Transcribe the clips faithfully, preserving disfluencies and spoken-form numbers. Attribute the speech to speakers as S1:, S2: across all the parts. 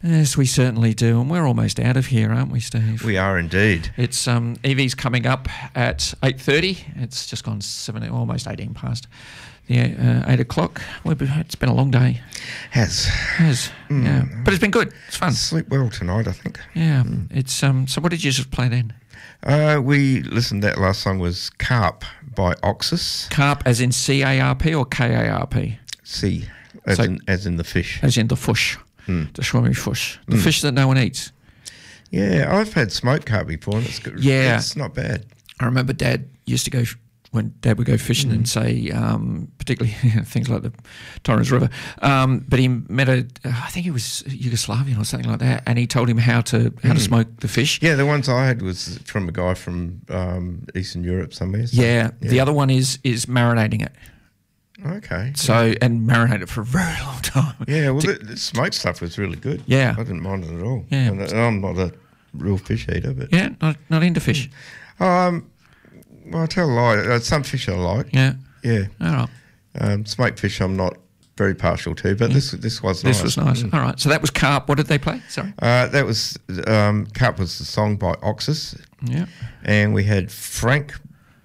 S1: Yes, we certainly do, and we're almost out of here, aren't we, Steve?
S2: We are indeed.
S1: It's um, Evie's coming up at eight thirty. It's just gone seven, almost eighteen past. Yeah, uh, eight o'clock. We've been, it's been a long day.
S2: Has.
S1: Has.
S2: Mm.
S1: Yeah, but it's been good. It's fun.
S2: Sleep well tonight, I think.
S1: Yeah, mm. it's um. So what did you just play then?
S2: Uh, we listened. That last song was "Carp" by Oxus.
S1: Carp, as in C A R P or K A R P?
S2: C, as
S1: so,
S2: in as in the fish.
S1: As in the fish. Mm. The shrimmy fish. The
S2: mm.
S1: fish that no one eats.
S2: Yeah, I've had smoked carp before, and it's good.
S1: Yeah,
S2: it's not bad.
S1: I remember Dad used to go. When Dad would go fishing mm. and say, um, particularly things like the Torrens River, um, but he met a, I think he was Yugoslavian or something like that, and he told him how to how mm. to smoke the fish.
S2: Yeah, the ones I had was from a guy from um, Eastern Europe somewhere. So,
S1: yeah, yeah, the other one is is marinating it.
S2: Okay.
S1: So, yeah. and marinate it for a very long time.
S2: Yeah, well, to, the, the smoked stuff was really good.
S1: Yeah.
S2: I didn't mind it at all.
S1: Yeah.
S2: And I'm not a real fish eater, but...
S1: Yeah, not, not into fish.
S2: Um... Well, I tell a lie. Uh, some fish I like.
S1: Yeah.
S2: Yeah.
S1: All right.
S2: Um, smoked fish I'm not very partial to, but yeah. this this was nice.
S1: This was nice. Mm. All right. So that was Carp. What did they play? Sorry.
S2: Uh, that was um, Carp was the song by Oxus.
S1: Yeah.
S2: And we had Frank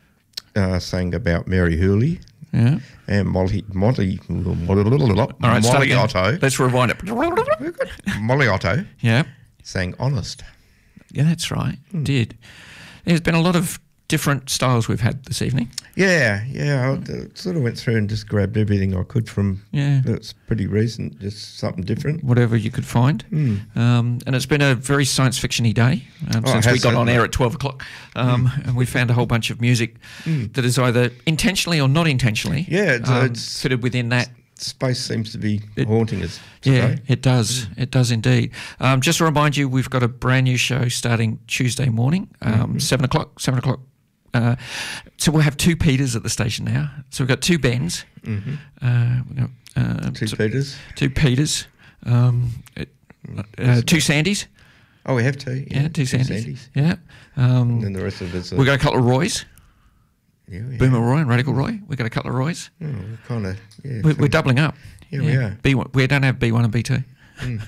S2: uh, sang about Mary Hurley.
S1: Yeah.
S2: And Molly Molly Molly
S1: All right,
S2: Molly Otto.
S1: Let's rewind it.
S2: Molly Otto.
S1: Yeah.
S2: Sang Honest.
S1: Yeah, that's right. Mm. Did. There's been a lot of different styles we've had this evening.
S2: Yeah, yeah. I sort of went through and just grabbed everything I could from.
S1: Yeah,
S2: it's pretty recent, just something different.
S1: Whatever you could find.
S2: Mm.
S1: Um, and it's been a very science fiction-y day um, oh, since we got on air at twelve o'clock, um, mm. and we found a whole bunch of music mm. that is either intentionally or not intentionally.
S2: Yeah, it's,
S1: um,
S2: it's
S1: fitted within that.
S2: Space seems to be
S1: it,
S2: haunting us
S1: today. Yeah, it does. Mm. It does indeed. Um, just to remind you, we've got a brand new show starting Tuesday morning, um, mm-hmm. seven o'clock. Seven o'clock. Uh, so we'll have two Peters at the station now. So we've got two Bens.
S2: Mm-hmm.
S1: Uh, we've got, uh,
S2: two
S1: so
S2: Peters.
S1: Two Peters. Um, it, uh, two Sandys.
S2: Oh, we have two.
S1: Yeah,
S2: yeah
S1: two,
S2: two
S1: Sandys.
S2: Sandys.
S1: Yeah. Um,
S2: and then the rest of us.
S1: We've got a couple of Roys.
S2: Yeah, we
S1: Boomer Roy and Radical Roy. We've got a couple of Roys.
S2: Oh, kind of. Yeah,
S1: we're, we're doubling up.
S2: Yeah, yeah, we are.
S1: B one, we don't have B one and B two. Mm.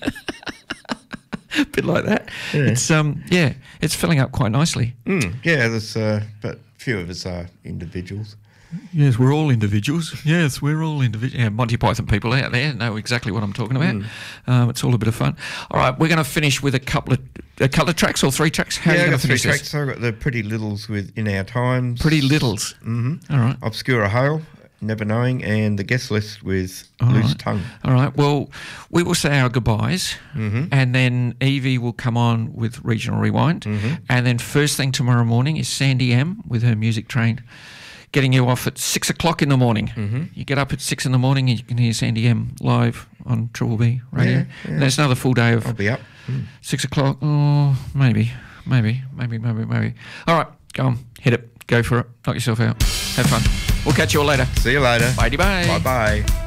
S1: A bit like that. Yeah. It's um yeah, it's filling up quite nicely.
S2: Mm, yeah, there's uh, but few of us are individuals.
S1: Yes, we're all individuals. Yes, we're all individuals. Yeah, Monty Python people out there know exactly what I'm talking about. Mm. Um, it's all a bit of fun. All right, we're going to finish with a couple of a couple of tracks or three tracks. How
S2: yeah,
S1: are you going to
S2: three
S1: finish
S2: tracks.
S1: this?
S2: So I've got the Pretty Littles with In Our Times.
S1: Pretty Littles.
S2: Mm-hmm.
S1: All right.
S2: Obscura Hale. Never Knowing, and the guest list with
S1: All
S2: Loose
S1: right.
S2: Tongue.
S1: All right. Well, we will say our goodbyes,
S2: mm-hmm.
S1: and then Evie will come on with Regional Rewind,
S2: mm-hmm.
S1: and then first thing tomorrow morning is Sandy M with her music train, getting you off at six o'clock in the morning.
S2: Mm-hmm.
S1: You get up at six in the morning and you can hear Sandy M live on Triple B radio.
S2: Yeah, yeah.
S1: And that's another full day of.
S2: I'll be up. Mm.
S1: Six o'clock. Oh, maybe, maybe, maybe, maybe, maybe. All right, go on, hit it, go for it, knock yourself out, have fun. We'll catch you all later.
S2: See you later.
S1: Bye bye.
S2: Bye bye.